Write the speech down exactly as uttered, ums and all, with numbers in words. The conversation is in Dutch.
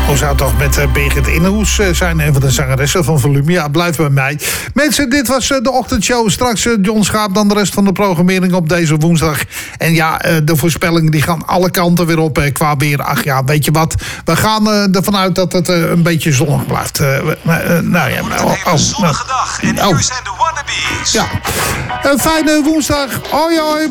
Hoe zou het toch met uh, Birgit Innerhoes uh, zijn? Een van de zangeressen van Volume. Ja, blijf bij mij. Mensen, dit was uh, de ochtendshow. Straks uh, John Schaap, dan de rest van de programmering op deze woensdag. En ja, uh, de voorspellingen die gaan alle kanten weer op uh, qua weer. Ach ja, weet je wat? We gaan uh, ervan uit dat het uh, een beetje zonnig blijft. Uh, uh, uh, nou ja, oh, oh, zonnige dag. En hier oh. zijn de Wannabes. Ja, een fijne woensdag. Hoi hoi.